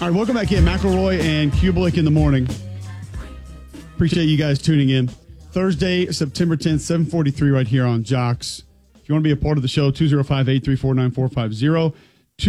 All right, welcome back in. McElroy and Kubelik in the morning. Appreciate you guys tuning in. Thursday, September 10th, 7:43 right here on Jocks. If you want to be a part of the show, 205-834-9450.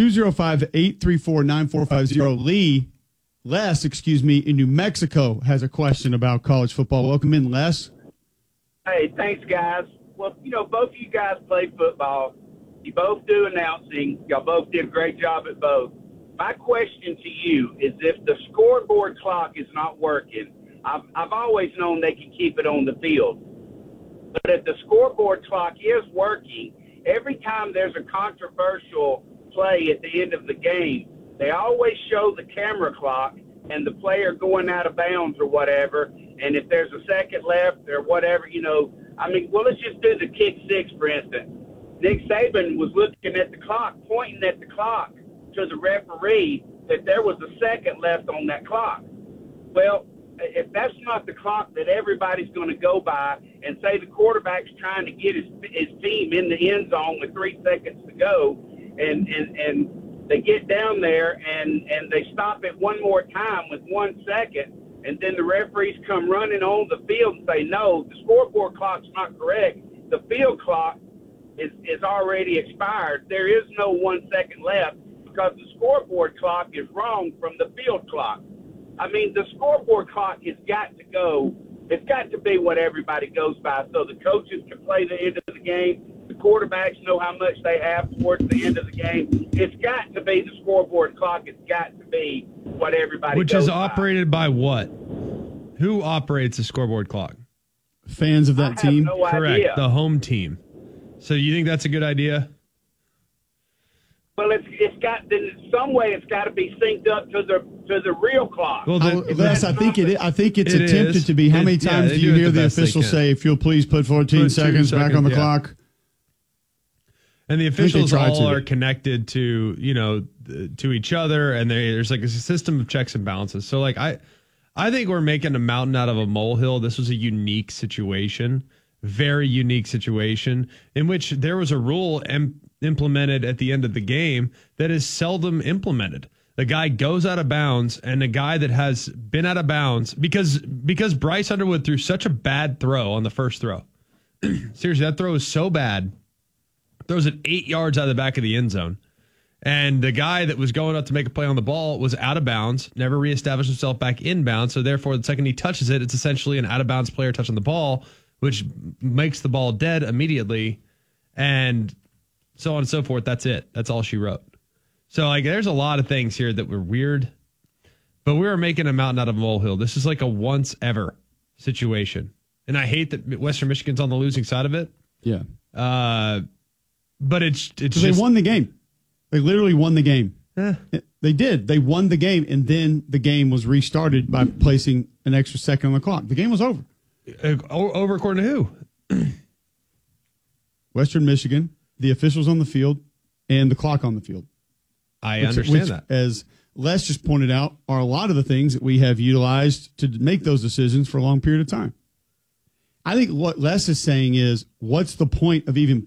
205-834-9450. Les, in New Mexico has a question about college football. Welcome in, Les. Hey, thanks, guys. Well, both of you guys play football. You both do announcing. Y'all both did a great job at both. My question to you is, if the scoreboard clock is not working, I've always known they can keep it on the field. But if the scoreboard clock is working, every time there's a controversial play at the end of the game, they always show the camera clock and the player going out of bounds or whatever. And if there's a second left or whatever, let's just do the kick six, for instance. Nick Saban was looking at the clock, pointing at the clock to the referee that there was a second left on that clock. Well, if that's not the clock that everybody's going to go by, and say the quarterback's trying to get his team in the end zone with 3 seconds to go, and they get down there and they stop it one more time with 1 second, and then the referees come running on the field and say, no, the scoreboard clock's not correct. The field clock is already expired. There is no 1 second left because the scoreboard clock is wrong from the field clock. I mean, the scoreboard clock has got to go. It's got to be what everybody goes by so the coaches can play the end of the game. The quarterbacks know how much they have towards the end of the game. It's got to be the scoreboard clock. It's got to be what everybody Which goes is by. operated by what? Who operates the scoreboard clock? Fans of that team. No Correct. idea. The home team. So you think that's a good idea? Well, it's got in some way it's got to be synced up to the real clock. Well, Les, I think it's It attempted is. to be. How many times they do you do it hear the the best they official can. say, if you'll please put 14 Put 2 seconds back on the seconds, yeah. clock? And the think they officials try all to. are connected to each other, and there's like a system of checks and balances. So like I think we're making a mountain out of a molehill. This was a unique situation, very unique situation in which there was a rule implemented at the end of the game that is seldom implemented. The guy goes out of bounds, and the guy that has been out of bounds because Bryce Underwood threw such a bad throw on the first throw. Seriously, that throw is so bad. Throws it 8 yards out of the back of the end zone. And the guy that was going up to make a play on the ball was out of bounds, never reestablished himself back in bounds. So therefore, the second he touches it, it's essentially an out of bounds player touching the ball, which makes the ball dead immediately. And so on and so forth. That's it. That's all she wrote. So like, there's a lot of things here that were weird, but we were making a mountain out of a molehill. This is like a once ever situation. And I hate that Western Michigan's on the losing side of it. Yeah. But it's just, they won the game. They literally won the game. Eh. They did. They won the game, and then the game was restarted by placing an extra second on the clock. The game was over. Over according to who? Western Michigan, the officials on the field, and the clock on the field. I understand that. As Les just pointed out, are a lot of the things that we have utilized to make those decisions for a long period of time. I think what Les is saying is, what's the point of even